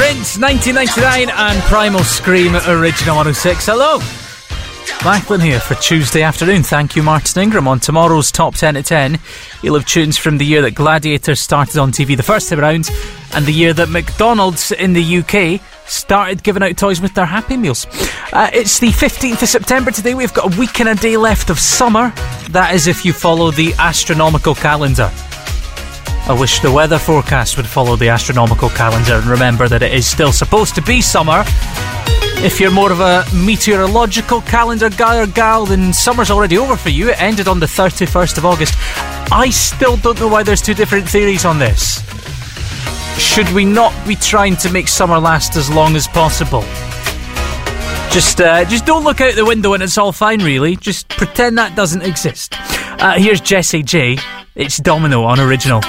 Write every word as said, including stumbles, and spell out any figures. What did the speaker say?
Prince, nineteen ninety-nine, and Primal Scream, Original one oh six. Hello, Lachlan here for Tuesday afternoon. Thank you, Martin Ingram. On tomorrow's Top ten at ten, you'll have tunes from the year that Gladiator started on T V the first time around, and the year that McDonald's in the U K started giving out toys with their Happy Meals. Uh, it's the fifteenth of September today. We've got a week and a day left of summer. That is if you follow the astronomical calendar. I wish the weather forecast would follow the astronomical calendar and remember that it is still supposed to be summer. If you're more of a meteorological calendar guy or gal, then summer's already over for you. It ended on the thirty-first of August. I still don't know why there's two different theories on this. Should we not be trying to make summer last as long as possible? Just, uh, just don't look out the window and it's all fine, really. Just pretend that doesn't exist. Uh, here's Jessie J. It's Domino on Original.